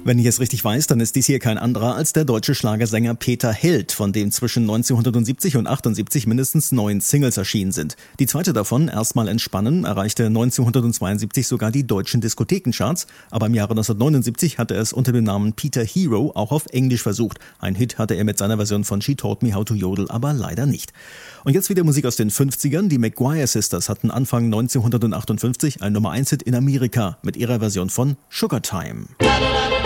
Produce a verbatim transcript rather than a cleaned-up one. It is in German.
Wenn ich es richtig weiß, dann ist dies hier kein anderer als der deutsche Schlagersänger Peter Held, von dem zwischen neunzehnhundertsiebzig und achtundsiebzig mindestens neun Singles erschienen sind. Die zweite davon, Erstmal entspannen, erreichte neunzehnhundertzweiundsiebzig sogar die deutschen Diskothekencharts, aber im Jahre neunzehnhundertneunundsiebzig hatte er es unter dem Namen Peter Hero auch auf Englisch versucht. Ein Hit hatte er mit seiner Version von She Taught Me How to Yodel aber leider nicht. Und jetzt wieder Musik aus den fünfzigern. Die Maguire Sisters hatten Anfang neunzehnhundertachtundfünfzig ein Nummer eins Hit in Amerika mit ihrer Version von Sugar Time.